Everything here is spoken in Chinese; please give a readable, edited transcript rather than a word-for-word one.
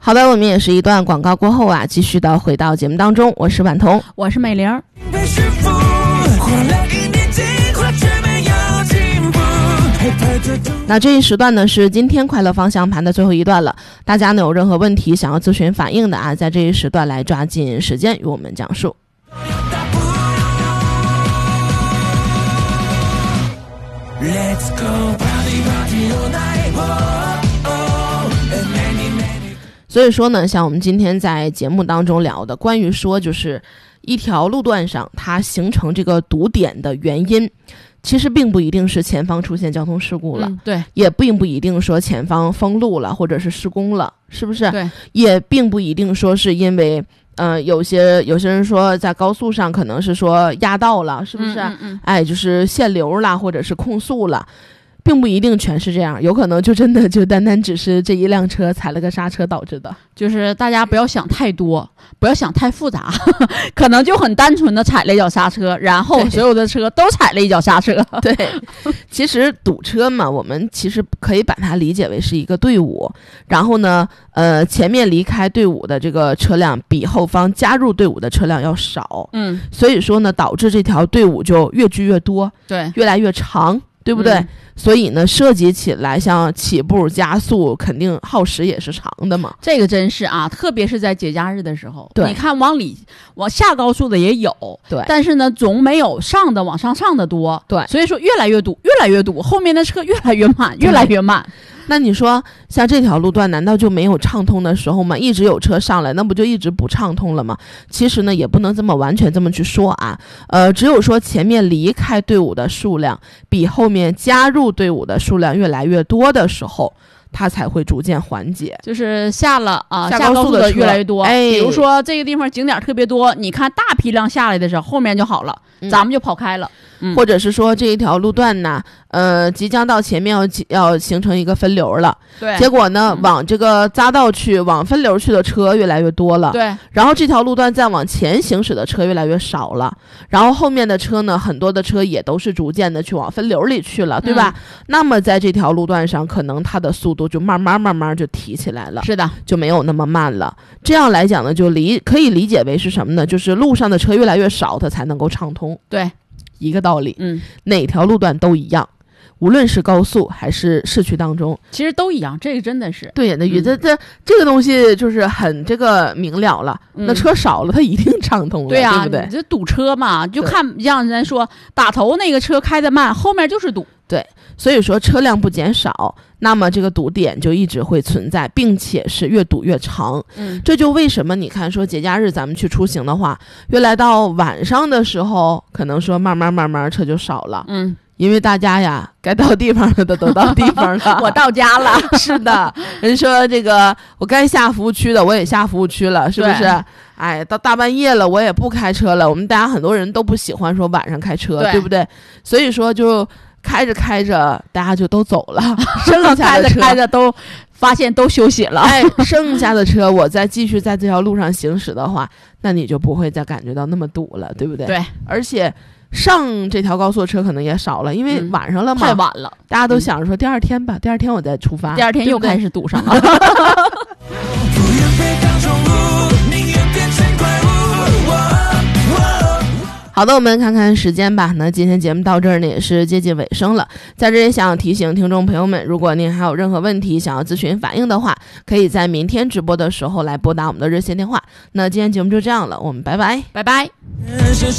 好的，我们也是一段广告过后啊，继续的回到节目当中。我是婉彤， 我是美玲。 那这一时段呢是今天快乐方向盘的最后一段了，大家呢有任何问题想要咨询反映的啊，在这一时段来抓紧时间与我们讲述。所以说呢，像我们今天在节目当中聊的，关于说就是一条路段上它形成这个堵点的原因，其实并不一定是前方出现交通事故了， 对， 也并不一定说前方封路了或者是施工了，是不是？ 对， 也并不一定说是因为有些人说在高速上可能是说压道了，是不是？就是限流了或者是控速了，并不一定全是这样，有可能就真的就单单只是这一辆车踩了个刹车导致的。 就是大家不要想太多，不要想太复杂，可能就很单纯的踩了一脚刹车，然后所有的车都踩了一脚刹车。 对，其实堵车嘛，我们其实可以把它理解为是一个队伍，然后呢前面离开队伍的这个车辆比后方加入队伍的车辆要少，所以说呢导致这条队伍就越聚越多， 对， 越来越长，对不对？所以呢设计起来像起步加速肯定耗时也是长的嘛。 这个真是啊，特别是在节假日的时候， 对， 你看往下高速的也有， 对， 但是呢总没有往上上的多， 对， 所以说越来越堵，后面的车越来越慢，越来越慢。 那你说像这条路段难道就没有畅通的时候吗？一直有车上来，那不就一直不畅通了吗？其实呢也不能这么完全这么去说啊，只有说前面离开队伍的数量比后面加入队伍的数量越来越多的时候，它才会逐渐缓解。 就是下高速的越来越多，比如说这个地方景点特别多，你看大批量下来的时候，后面就好了，咱们就跑开了。 或者是说这一条路段呢即将到前面要形成一个分流了， 对， 结果呢往这个匝道去往分流去的车越来越多了， 对， 然后这条路段再往前行驶的车越来越少了，然后后面的车呢很多的车也都是逐渐的去往分流里去了，对吧？那么在这条路段上可能它的速度就慢慢就提起来了， 是的， 就没有那么慢了。这样来讲呢就可以理解为是什么呢？就是路上的车越来越少，它才能够畅通。 对， 一个道理，哪条路段都一样，无论是高速还是市区当中， 其实都一样。这个真的是对，那这个东西就是很这个明了了。那车少了，它一定畅通了， 对啊， 对不对？ 你这堵车嘛，就看让人说打头那个车开得慢，后面就是堵。 对，所以说车辆不减少，那么这个堵点就一直会存在，并且是越堵越长。这就为什么你看说节假日咱们去出行的话，越来到晚上的时候，可能说慢慢车就少了。因为大家呀，该到地方了的都到地方了， 我到家了。 是的，人说这个我该下服务区的我也下服务区了，是不是？到大半夜了我也不开车了。我们大家很多人都不喜欢说晚上开车， 对不对？所以说就开着大家就都走了，剩下的车开着都发现都休息了。 剩下的车我再继续在这条路上行驶的话，那你就不会再感觉到那么堵了，对不对？ 对， 而且上这条高速车可能也少了，因为晚上了嘛， 太晚了， 大家都想着说第二天吧，第二天我再出发， 第二天又开始堵上了。 好的，我们看看时间吧。那今天节目到这儿呢，也是接近尾声了。在这里想提醒听众朋友们，如果您还有任何问题想要咨询反映的话，可以在明天直播的时候来拨打我们的热线电话。那今天节目就这样了，我们拜拜， 拜拜。